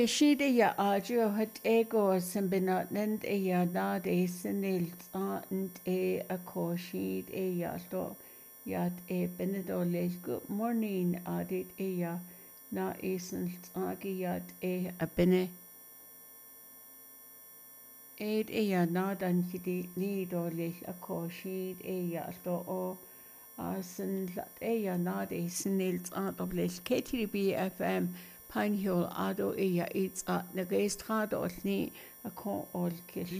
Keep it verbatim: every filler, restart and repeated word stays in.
sheet ja audio hat ego sem benannt e ja na de senil and e a co sheet e ja to ja e benedole good morning audit e ja na isen agi ja e a bene Eid e ja na dan kidi ni dole a co sheet e ja to o as yn e ja na de senil and oblish K T B F M Pinehole ado e ia it's a na geist gaat os ni a con ol kill